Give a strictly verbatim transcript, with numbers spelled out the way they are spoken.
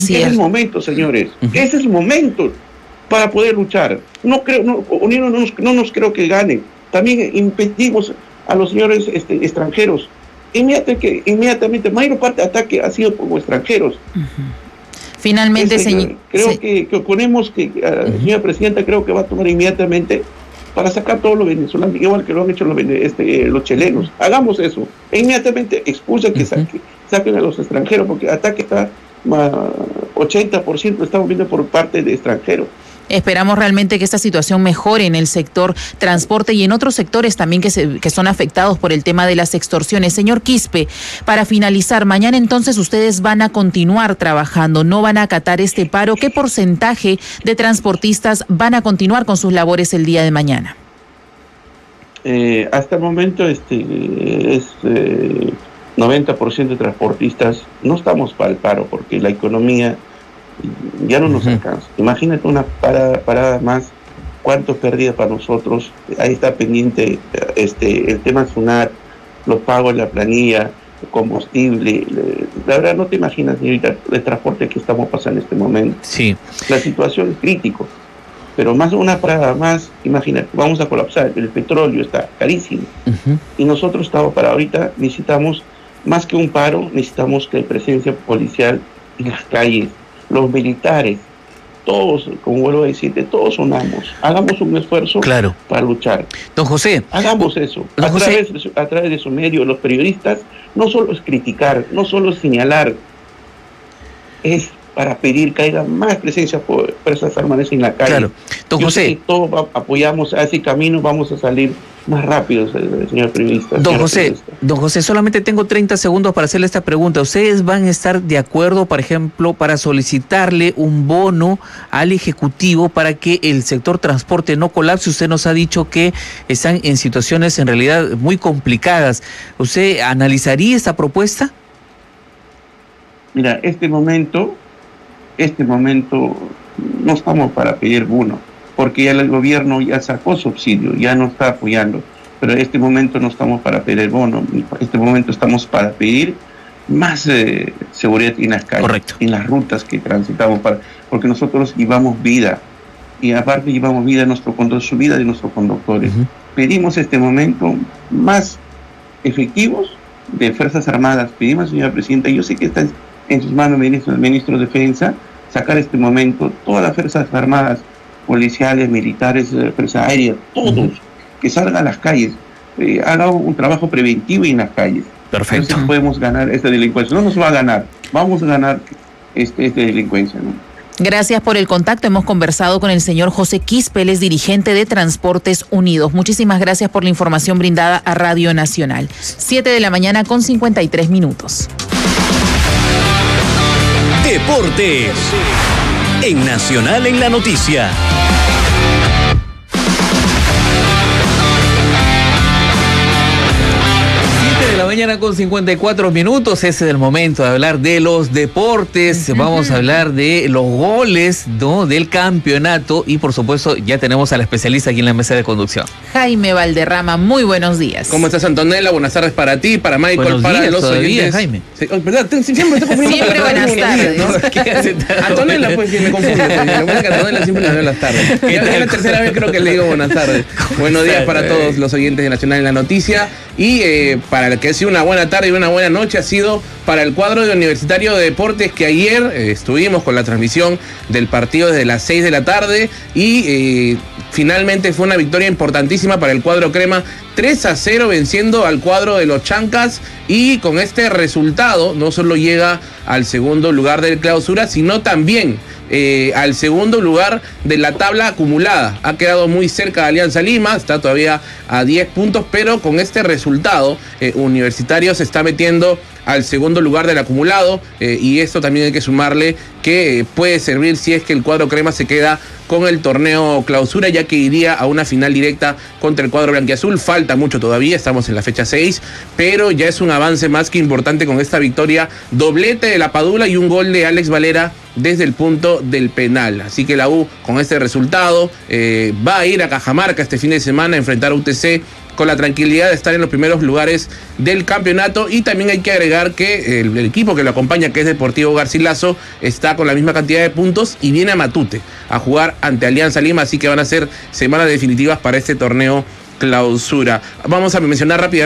Sí, ese es es el momento, señores. Uh-huh. Ese es el momento para poder luchar. No creo, no, no, nos, no nos creo que ganen. También impedimos a los señores este, extranjeros. Inmediatamente, inmediatamente, mayor parte de ataque ha sido por extranjeros. Uh-huh. Finalmente, este, señor. Creo se... que, que oponemos que, uh, uh-huh. señora presidenta, creo que va a tomar inmediatamente para sacar todos los venezolanos, igual que lo han hecho los, este, los chilenos. Hagamos eso. E inmediatamente expulsen, que uh-huh. saquen, saquen a los extranjeros, porque el ataque está ochenta por ciento estamos viendo por parte de extranjeros. Esperamos realmente que esta situación mejore en el sector transporte y en otros sectores también que, se, que son afectados por el tema de las extorsiones. Señor Quispe, para finalizar, mañana entonces ustedes van a continuar trabajando, no van a acatar este paro. ¿Qué porcentaje de transportistas van a continuar con sus labores el día de mañana? Eh, hasta el momento este, es eh, noventa por ciento de transportistas. No estamos para el paro porque la economía ya no nos uh-huh. alcanza. Imagínate una parada, parada más, cuánto pérdida para nosotros. Ahí está pendiente este el tema SUNAT, los pagos, la planilla, el combustible. La verdad no te imaginas, señorita, el transporte que estamos pasando en este momento. Sí. La situación es crítica. Pero más una parada más, imagínate, vamos a colapsar. El petróleo está carísimo. Uh-huh. Y nosotros estamos para ahorita, necesitamos más que un paro, necesitamos que presencia policial en las calles. Los militares, todos, como vuelvo a decirte, todos unamos, hagamos un esfuerzo claro. para luchar. Don José. Hagamos eso. Don a, José. Través, a través de su medio, los periodistas, no solo es criticar, no solo es señalar, es para pedir que haya más presencia por Fuerzas Armadas en la calle. Claro. Don Yo José. sé que todos va, apoyamos a ese camino, vamos a salir más rápido, señor periodista. Don José, periodista. don José, solamente tengo treinta segundos para hacerle esta pregunta. ¿Ustedes van a estar de acuerdo, por ejemplo, para solicitarle un bono al Ejecutivo para que el sector transporte no colapse? Usted nos ha dicho que están en situaciones en realidad muy complicadas. ¿Usted analizaría esta propuesta? Mira, este momento, este momento no estamos para pedir bono, porque ya el gobierno ya sacó subsidio, ya no está apoyando, pero en este momento no estamos para pedir bono, en este momento estamos para pedir más eh, seguridad en las calles, correcto, en las rutas que transitamos, para, porque nosotros llevamos vida, y aparte llevamos vida, nuestro, su vida de nuestros conductores. Uh-huh. Pedimos este momento más efectivos de Fuerzas Armadas, pedimos, señora Presidenta, yo sé que está en sus manos, ministro, el ministro de Defensa, sacar este momento, todas las Fuerzas Armadas, policiales, militares, fuerza aérea, todos, uh-huh. que salgan a las calles, eh, hagan un trabajo preventivo en las calles. Perfecto. Entonces podemos ganar esta delincuencia. No nos va a ganar, vamos a ganar este, esta delincuencia, ¿no? Gracias por el contacto. Hemos conversado con el señor José Quispe, él es dirigente de Transportes Unidos. Muchísimas gracias por la información brindada a Radio Nacional. siete de la mañana con cincuenta y tres minutos. Deportes en Nacional en la Noticia. Mañana con cincuenta y cuatro minutos, ese es el momento de hablar de los deportes, uh-huh. Vamos a hablar de los goles, ¿no?, del campeonato y por supuesto ya tenemos al especialista aquí en la mesa de conducción. Jaime Valderrama, muy buentos días. ¿Cómo estás, Antonella? Buenas tardes para ti, para Michael, buenos para días, los oyentes. Jaime. Sí, oh, ¿verdad? Siempre estoy confundiendo. Siempre buenas tardes. ¿No? Antonella, pues, que me confunde. Lo que Antonella siempre le veo las tardes. Es la tercera vez creo que le digo buenas tardes. Buenos días para todos los oyentes de Nacional en la Noticia y eh, para el que ha sido una buena tarde y una buena noche ha sido para el cuadro de Universitario de Deportes, que ayer eh, estuvimos con la transmisión del partido desde las seis de la tarde y eh, finalmente fue una victoria importantísima para el cuadro crema, tres a cero venciendo al cuadro de los Chancas, y con este resultado no solo llega al segundo lugar del clausura, sino también Eh, al segundo lugar de la tabla acumulada. Ha quedado muy cerca de Alianza Lima, está todavía a diez puntos, pero con este resultado eh, Universitario se está metiendo al segundo lugar del acumulado eh, y esto también hay que sumarle que eh, puede servir si es que el cuadro crema se queda con el torneo clausura, ya que iría a una final directa contra el cuadro blanquiazul. Falta mucho todavía, estamos en la fecha seis, pero ya es un avance más que importante con esta victoria, doblete de la Padula y un gol de Alex Valera desde el punto del penal. Así que la U con este resultado eh, va a ir a Cajamarca este fin de semana a enfrentar a U T C con la tranquilidad de estar en los primeros lugares del campeonato. Y también hay que agregar que el, el equipo que lo acompaña, que es Deportivo Garcilaso, está con la misma cantidad de puntos y viene a Matute a jugar ante Alianza Lima, así que van a ser semanas definitivas para este torneo clausura. Vamos a mencionar rápidamente